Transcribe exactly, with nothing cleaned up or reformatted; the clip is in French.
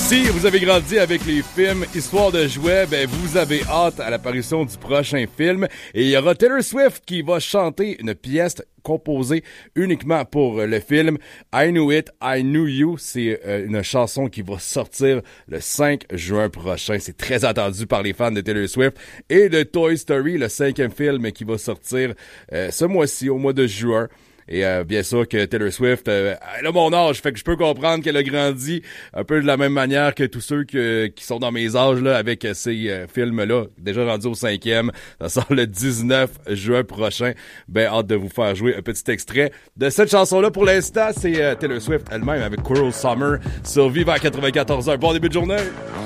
Si vous avez grandi avec les films Histoire de jouets, ben vous avez hâte à l'apparition du prochain film. Et il y aura Taylor Swift qui va chanter une pièce composée uniquement pour le film. I Knew It, I Knew You. C'est euh, une chanson qui va sortir le cinq juin prochain. C'est très attendu par les fans de Taylor Swift et de Toy Story, le cinquième film qui va sortir euh, ce mois-ci, au mois de juin. Et euh, bien sûr que Taylor Swift, euh, elle a mon âge, fait que je peux comprendre qu'elle a grandi un peu de la même manière que tous ceux que, qui sont dans mes âges là avec ces euh, films-là. Déjà rendu au cinquième, ça sort le dix-neuf juin prochain. Ben hâte de vous faire jouer un petit extrait de cette chanson-là. Pour l'instant, c'est euh, Taylor Swift elle-même avec Cruel Summer sur Viva quatre-vingt-quatorze heures. Bon début de journée!